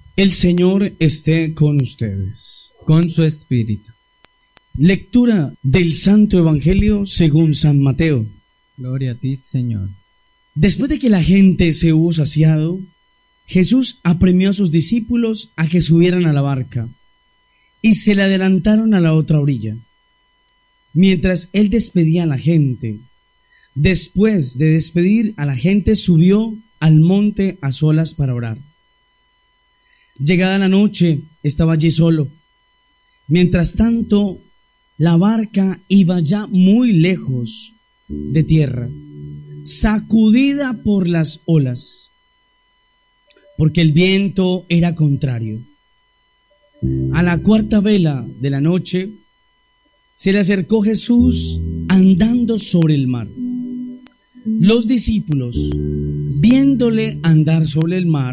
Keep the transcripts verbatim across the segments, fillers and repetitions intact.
El Señor esté con ustedes. Con su espíritu. Lectura del Santo Evangelio según San Mateo. Gloria a ti, Señor. Después de que la gente se hubo saciado, Jesús apremió a sus discípulos a que subieran a la barca y se le adelantaron a la otra orilla. Mientras él despedía a la gente, después de despedir a la gente, subió al monte a solas para orar. Llegada la noche, estaba allí solo. Mientras tanto, la barca iba ya muy lejos de tierra, sacudida por las olas, porque el viento era contrario. A la cuarta vela de la noche, se le acercó Jesús andando sobre el mar. Los discípulos, viéndole andar sobre el mar,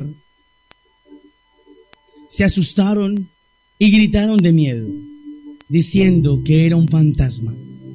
se asustaron y gritaron de miedo, diciendo que era un fantasma.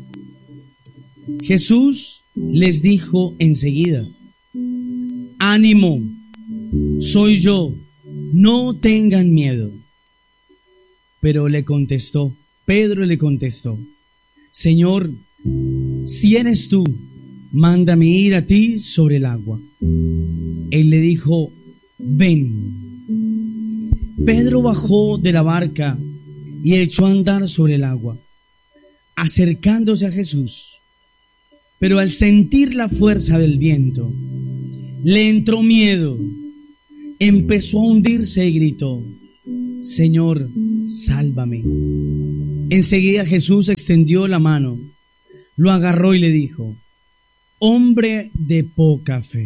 Jesús les dijo enseguida: ánimo, soy yo, no tengan miedo. Pero le contestó, Pedro le contestó: Señor, si eres tú, mándame ir a ti sobre el agua. Él le dijo: ven. Pedro bajó de la barca y echó a andar sobre el agua, acercándose a Jesús. Pero al sentir la fuerza del viento, le entró miedo, empezó a hundirse y gritó: Señor, sálvame. Enseguida Jesús extendió la mano, lo agarró y le dijo: hombre de poca fe,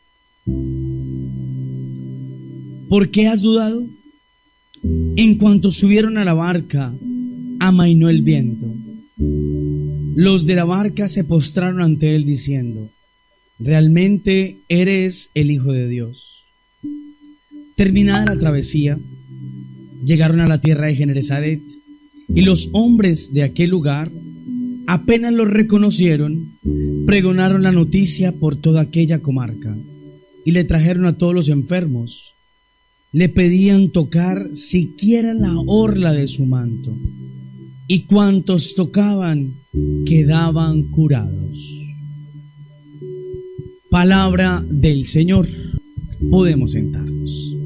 ¿por qué has dudado? En cuanto subieron a la barca, amainó el viento. Los de la barca se postraron ante él diciendo: realmente eres el Hijo de Dios. Terminada la travesía, llegaron a la tierra de Genesaret, y los hombres de aquel lugar, apenas los reconocieron, pregonaron la noticia por toda aquella comarca, y le trajeron a todos los enfermos. Le pedían tocar siquiera la orla de su manto, y cuantos tocaban quedaban curados. Palabra del Señor. Podemos sentarnos.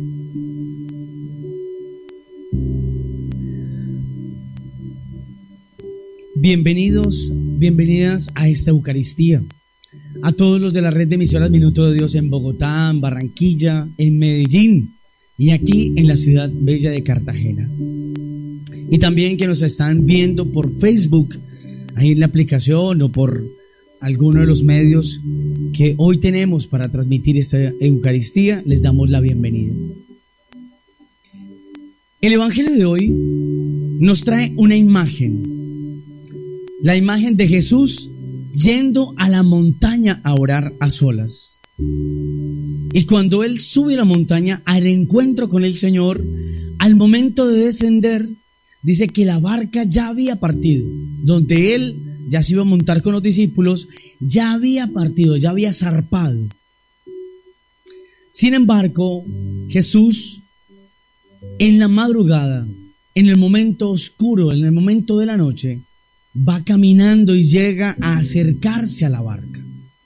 Bienvenidos, bienvenidas a esta Eucaristía. A todos los de la red de emisoras Minuto de Dios en Bogotá, en Barranquilla, en Medellín y aquí en la ciudad bella de Cartagena. Y también que nos están viendo por Facebook, ahí en la aplicación, o por alguno de los medios que hoy tenemos para transmitir esta Eucaristía, les damos la bienvenida. El Evangelio de hoy nos trae una imagen, la imagen de Jesús yendo a la montaña a orar a solas. Y cuando él sube a la montaña al encuentro con el Señor, al momento de descender, dice que la barca ya había partido, donde él ya se iba a montar con los discípulos, ya había partido, ya había zarpado. Sin embargo, Jesús, en la madrugada, en el momento oscuro, en el momento de la noche, va caminando y llega a acercarse a la barca.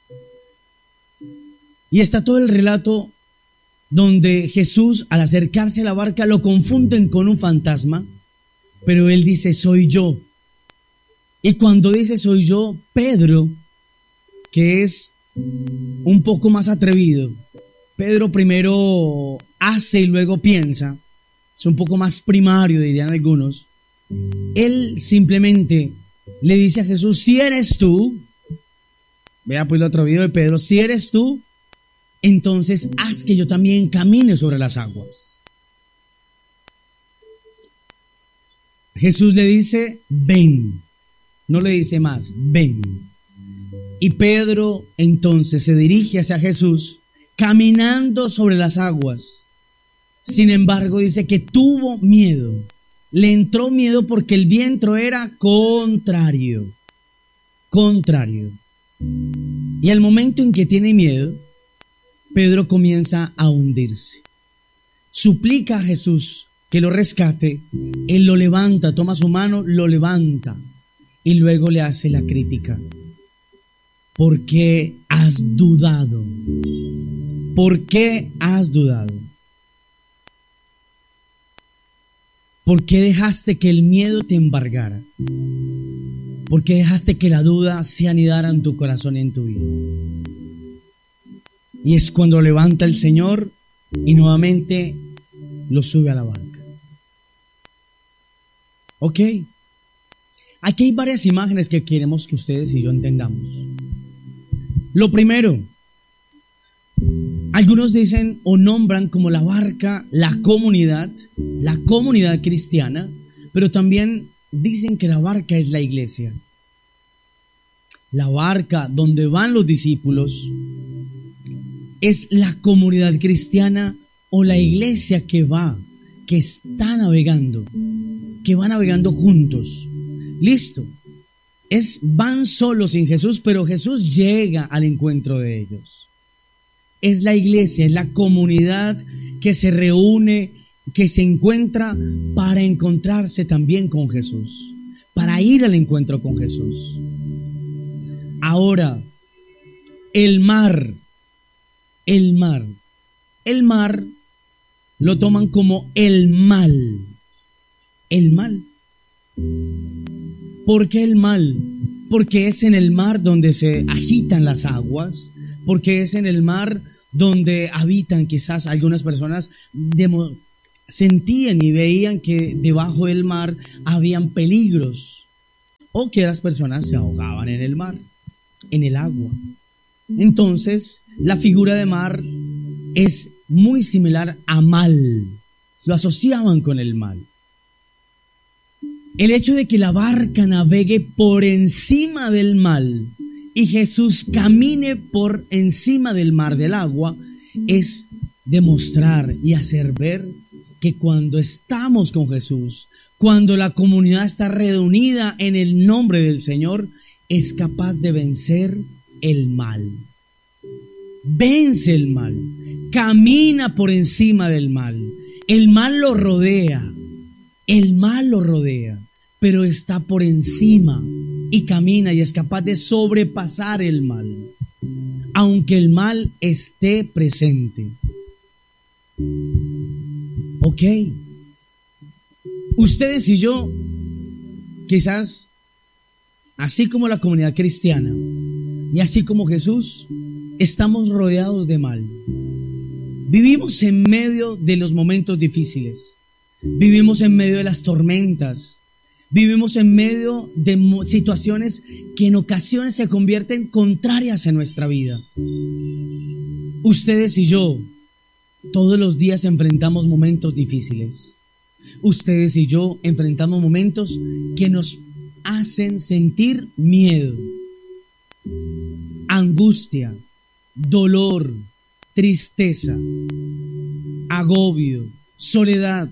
Y está todo el relato donde Jesús, al acercarse a la barca, lo confunden con un fantasma, pero él dice: soy yo. Y cuando dice soy yo, Pedro, que es un poco más atrevido, Pedro primero hace y luego piensa, es un poco más primario, dirían algunos, él simplemente le dice a Jesús: si eres tú, vea pues el otro video de Pedro, si eres tú, entonces haz que yo también camine sobre las aguas. Jesús le dice: ven. No le dice más, ven. Y Pedro entonces se dirige hacia Jesús caminando sobre las aguas. Sin embargo, dice que tuvo miedo. Le entró miedo porque el viento era contrario. Contrario. Y al momento en que tiene miedo, Pedro comienza a hundirse. suplica a Jesús que lo rescate, él lo levanta, toma su mano, lo levanta y luego le hace la crítica. ¿Por qué has dudado? ¿Por qué has dudado? ¿Por qué dejaste que el miedo te embargara? ¿Por qué dejaste que la duda se anidara en tu corazón y en tu vida? Y es cuando levanta el Señor y nuevamente lo sube a la barca. Ok. Aquí hay varias imágenes que queremos que ustedes y yo entendamos. Lo primero, algunos dicen o nombran como la barca la comunidad, la comunidad cristiana, pero también dicen que la barca es la iglesia. La barca donde van los discípulos es la comunidad cristiana o la iglesia que va, que está navegando, que va navegando juntos. Listo. Es, van solos sin Jesús, pero Jesús llega al encuentro de ellos. Es la iglesia, es la comunidad que se reúne, que se encuentra para encontrarse también con Jesús, para ir al encuentro con Jesús. Ahora, el mar, el mar, el mar lo toman como el mal, el mal. ¿Por qué el mal? Porque es en el mar donde se agitan las aguas, porque es en el mar donde habitan quizás algunas personas, demo, sentían y veían que debajo del mar habían peligros, o que las personas se ahogaban en el mar, en el agua. Entonces, la figura de mar es muy similar a mal, lo asociaban con el mal. El hecho de que la barca navegue por encima del mal y Jesús camine por encima del mar del agua es demostrar y hacer ver que cuando estamos con Jesús, cuando la comunidad está reunida en el nombre del Señor, es capaz de vencer el mal. Vence el mal, camina por encima del mal. El mal lo rodea, el mal lo rodea, pero está por encima y camina y es capaz de sobrepasar el mal, aunque el mal esté presente. Ok. Ustedes y yo, quizás, así como la comunidad cristiana y así como Jesús, estamos rodeados de mal. Vivimos en medio de los momentos difíciles. Vivimos en medio de las tormentas. Vivimos en medio de situaciones que en ocasiones se convierten contrarias en nuestra vida. Ustedes y yo, todos los días enfrentamos momentos difíciles. Ustedes y yo enfrentamos momentos que nos hacen sentir miedo, angustia, dolor, tristeza, agobio, soledad.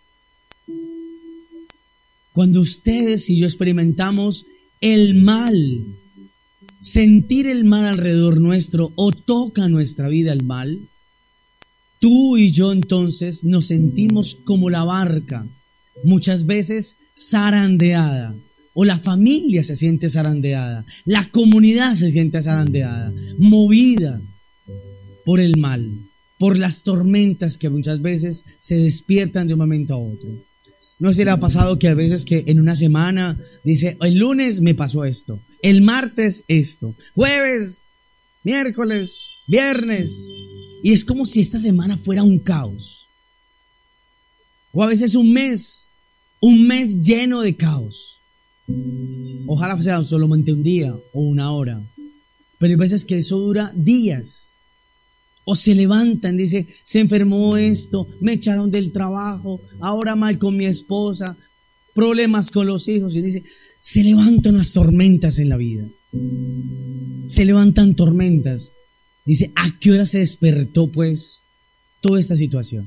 Cuando ustedes y yo experimentamos el mal, sentir el mal alrededor nuestro o toca nuestra vida el mal, tú y yo entonces nos sentimos como la barca, muchas veces zarandeada, o la familia se siente zarandeada, la comunidad se siente zarandeada, movida por el mal, por las tormentas que muchas veces se despiertan de un momento a otro. No sé si le ha pasado que a veces que en una semana dice, el lunes me pasó esto, el martes esto, jueves, miércoles, viernes, y es como si esta semana fuera un caos. O a veces un mes, un mes lleno de caos. Ojalá sea solamente un día o una hora, pero hay veces que eso dura días. O se levantan, dice, se enfermó esto, me echaron del trabajo, ahora mal con mi esposa, problemas con los hijos. Y dice, se levantan las tormentas en la vida. Se levantan tormentas. Dice, ¿a qué hora se despertó pues toda esta situación?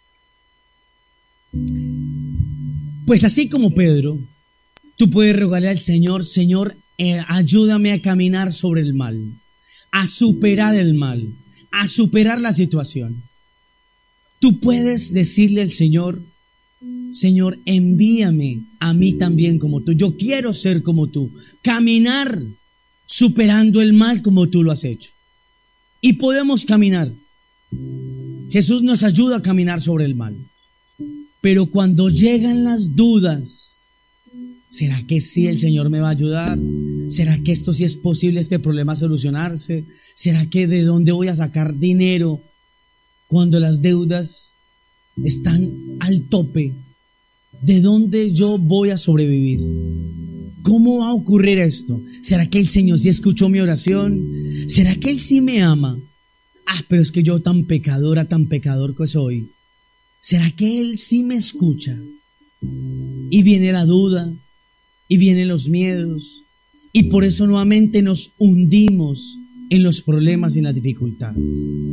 Pues así como Pedro, tú puedes rogarle al Señor, Señor, eh, ayúdame a caminar sobre el mal, a superar el mal, a superar la situación. Tú Tú puedes decirle al Señor: Señor, envíame a mí también como tú. Yo quiero ser como tú, caminar superando el mal como tú lo has hecho. Y podemos caminar. Jesús nos ayuda a caminar sobre el mal. Pero cuando llegan las dudas, ¿será que sí el Señor me va a ayudar? ¿Será que esto sí es posible, este problema solucionarse? ¿Será que de dónde voy a sacar dinero cuando las deudas están al tope? ¿De dónde yo voy a sobrevivir? ¿Cómo va a ocurrir esto? ¿Será que el Señor sí escuchó mi oración? ¿Será que Él sí me ama? Ah, pero es que yo tan pecadora, tan pecador que soy. ¿Será que Él sí me escucha? Y viene la duda, y vienen los miedos, y por eso nuevamente nos hundimos en los problemas y en las dificultades.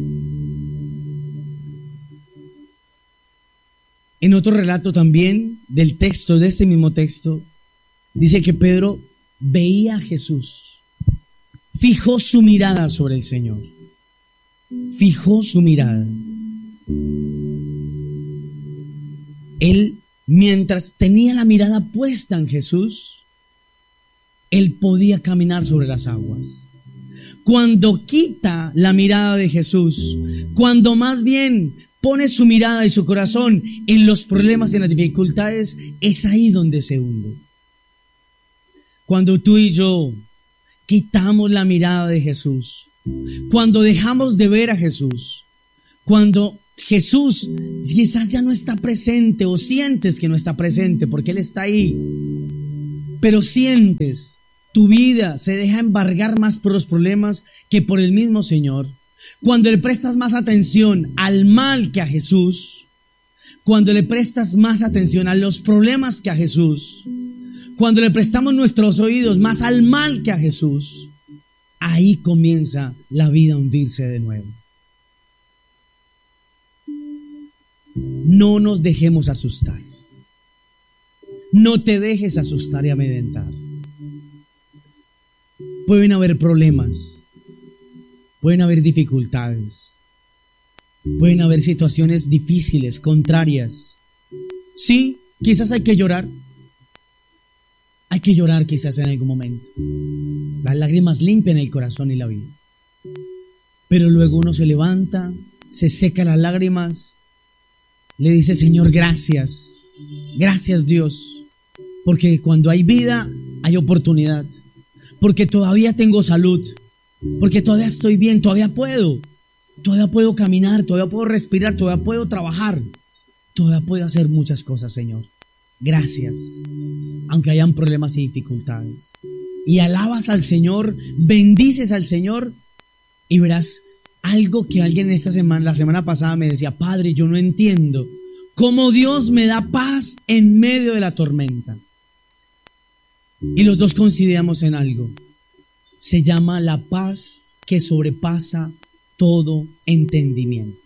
En otro relato también del texto, de este mismo texto, dice que Pedro veía a Jesús, fijó su mirada sobre el Señor, fijó su mirada. Él, mientras tenía la mirada puesta en Jesús, él podía caminar sobre las aguas. Cuando quita la mirada de Jesús, cuando más bien pone su mirada y su corazón en los problemas y en las dificultades, es ahí donde se hunde. Cuando tú y yo quitamos la mirada de Jesús, cuando dejamos de ver a Jesús, cuando Jesús quizás ya no está presente o sientes que no está presente porque Él está ahí, pero sientes tu vida se deja embargar más por los problemas que por el mismo Señor. Cuando le prestas más atención al mal que a Jesús, cuando le prestas más atención a los problemas que a Jesús, cuando le prestamos nuestros oídos más al mal que a Jesús, ahí comienza la vida a hundirse de nuevo. No nos dejemos asustar. No te dejes asustar y amedrentar. Pueden haber problemas, pueden haber dificultades, pueden haber situaciones difíciles, contrarias. Sí, quizás hay que llorar. Hay que llorar quizás en algún momento. Las lágrimas limpian el corazón y la vida. Pero luego uno se levanta, se seca las lágrimas, le dice: Señor, gracias. Gracias, Dios. Porque cuando hay vida, hay oportunidad. Porque todavía tengo salud. Porque todavía estoy bien, todavía puedo. Todavía puedo caminar, todavía puedo respirar, todavía puedo trabajar. Todavía puedo hacer muchas cosas, Señor. Gracias. Aunque hayan problemas y dificultades. Y alabas al Señor, bendices al Señor y verás algo que alguien esta semana, la semana pasada me decía: Padre, yo no entiendo cómo Dios me da paz en medio de la tormenta. Y los dos coincidíamos en algo. Se llama la paz que sobrepasa todo entendimiento.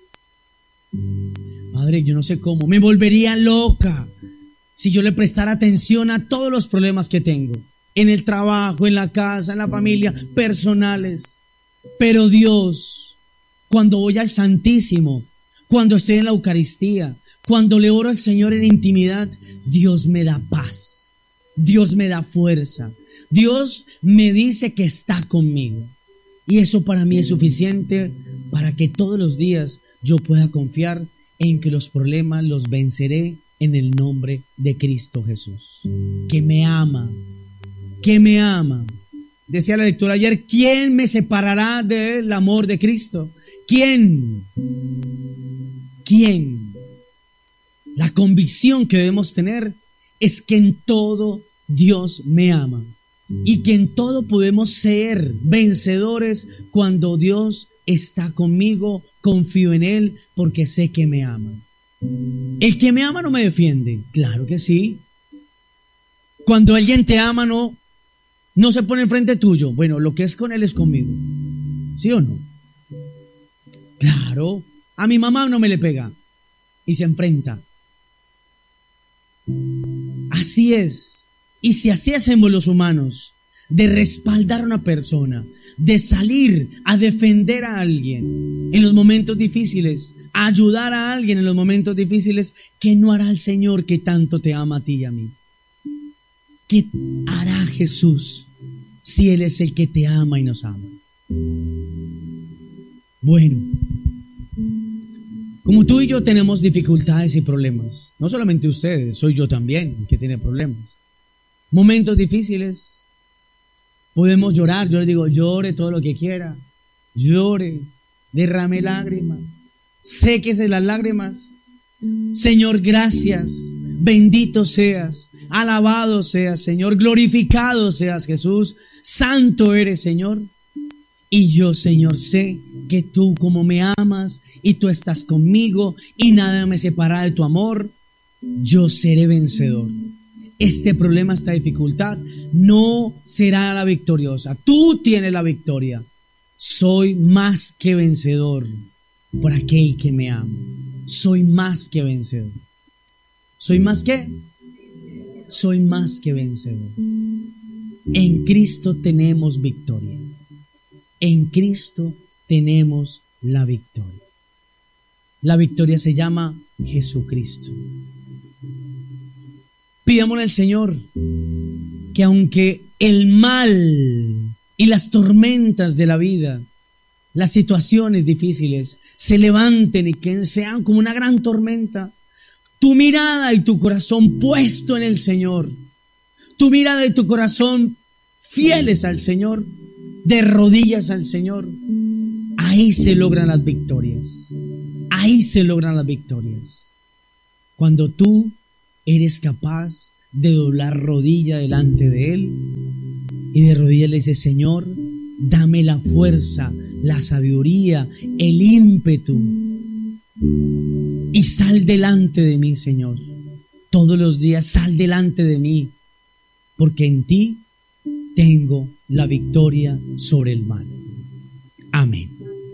Padre, yo no sé cómo, me volvería loca si yo le prestara atención a todos los problemas que tengo, en el trabajo, en la casa, en la familia, personales. Pero Dios, cuando voy al Santísimo, cuando estoy en la Eucaristía, cuando le oro al Señor en intimidad, Dios me da paz, Dios me da fuerza, Dios me dice que está conmigo. Y eso para mí es suficiente para que todos los días yo pueda confiar en que los problemas los venceré en el nombre de Cristo Jesús, que me ama, que me ama. Decía la lectura ayer: ¿quién me separará del amor de Cristo? ¿Quién? ¿Quién? La convicción que debemos tener es que en todo Dios me ama y que en todo podemos ser vencedores cuando Dios está conmigo. Confío en Él porque sé que me ama. ¿El que me ama no me defiende? Claro que sí. Cuando alguien te ama, no, no se pone enfrente tuyo. Bueno, lo que es con Él es conmigo. ¿Sí o no? Claro. A mi mamá no me le pega y se enfrenta. Así es. Y si así hacemos los humanos, de respaldar a una persona, de salir a defender a alguien en los momentos difíciles, ayudar a alguien en los momentos difíciles, ¿qué no hará el Señor que tanto te ama a ti y a mí? ¿Qué hará Jesús si Él es el que te ama y nos ama? Bueno, como tú y yo tenemos dificultades y problemas, no solamente ustedes, soy yo también el que tiene problemas. Momentos difíciles, podemos llorar, yo les digo, llore todo lo que quiera, llore, derrame lágrimas, séquese las lágrimas. Señor, gracias, bendito seas, alabado seas, Señor, glorificado seas, Jesús, santo eres, Señor. Y yo, Señor, sé que tú como me amas y tú estás conmigo y nada me separará de tu amor, yo seré vencedor. Este problema, esta dificultad no será la victoriosa. Tú tienes la victoria. Soy más que vencedor por aquel que me ama. Soy más que vencedor. ¿Soy más que? Soy más que vencedor. En Cristo tenemos victoria. En Cristo tenemos la victoria. La victoria se llama Jesucristo. Pidámosle al Señor que aunque el mal y las tormentas de la vida, las situaciones difíciles se levanten y que sean como una gran tormenta, tu mirada y tu corazón puesto en el Señor, tu mirada y tu corazón fieles al Señor, de rodillas al Señor, ahí se logran las victorias. Ahí se logran las victorias. Cuando tú eres capaz de doblar rodilla delante de Él y de rodillas le dices, Señor, dame la fuerza, la sabiduría, el ímpetu y sal delante de mí, Señor. Todos los días sal delante de mí, porque en ti tengo la victoria sobre el mal. Amén.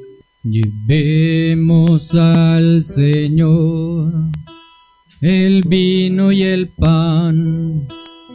Llevemos al Señor el vino y el pan,